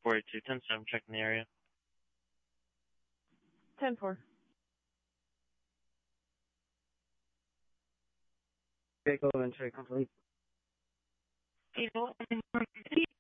42, 10-7, checking the area. 10-4. Vehicle entry complete. Vehicle